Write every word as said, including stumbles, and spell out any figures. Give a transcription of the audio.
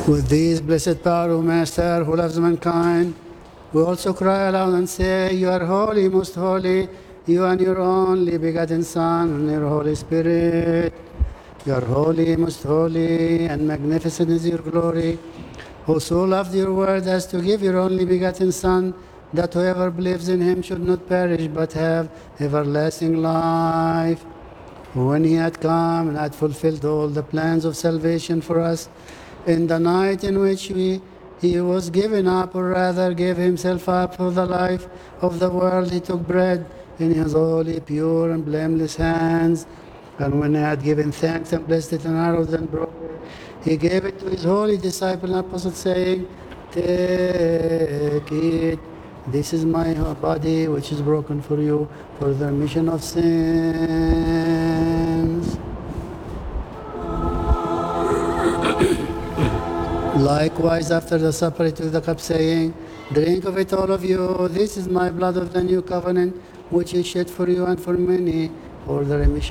With these blessed power, O Master, who loves mankind, we also cry aloud and say, You are holy, most holy, you and your only begotten Son, and your Holy Spirit. You are holy, most holy, and magnificent is your glory, who so loved your word as to give your only begotten Son, that whoever believes in him should not perish but have everlasting life. When he had come and had fulfilled all the plans of salvation for us, in the night in which we, he was given up, or rather gave himself up for the life of the world, he took bread in his holy, pure, and blameless hands. And when he had given thanks and blessed it and arose and broke it, he gave it to his holy disciple and apostle, saying, Take it. This is my body, which is broken for you, for the remission of sins. Likewise, after the supper, he took the cup, saying, Drink of it, all of you. This is my blood of the new covenant, which is shed for you and for many, for the remission